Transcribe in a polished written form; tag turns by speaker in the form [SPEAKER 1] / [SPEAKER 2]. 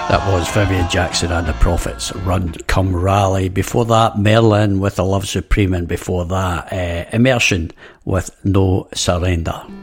[SPEAKER 1] That was Vivian Jackson and the Prophets, Run Come Rally. Before that, Merlin with The Love Supreme, and before that, Immersion with No Surrender.